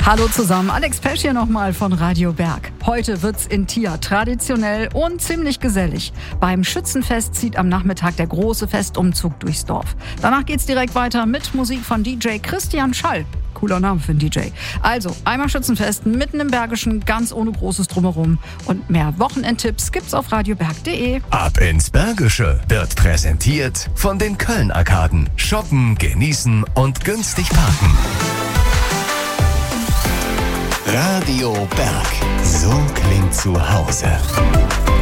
Hallo zusammen, Alex Pesch hier nochmal von Radio Berg. Heute wird's in Tier traditionell und ziemlich gesellig. Beim Schützenfest zieht am Nachmittag der große Festumzug durchs Dorf. Danach geht's direkt weiter mit Musik von DJ Christian Schall. Cooler Name für einen DJ. Also, einmal Schützenfest mitten im Bergischen, ganz ohne großes Drumherum. Und mehr Wochenendtipps gibt's auf radioberg.de. Ab ins Bergische wird präsentiert von den Köln-Arkaden. Shoppen, genießen und günstig parken. Radio Berg. So klingt zu Hause.